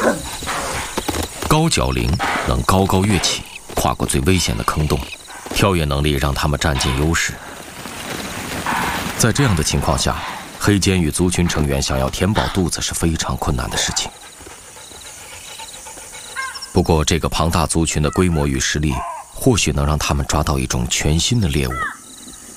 高脚羚能高高跃起，跨过最危险的坑洞，跳跃能力让它们占尽优势。在这样的情况下，黑肩羽族群成员想要填饱肚子是非常困难的事情。不过，这个庞大族群的规模与实力，或许能让他们抓到一种全新的猎物。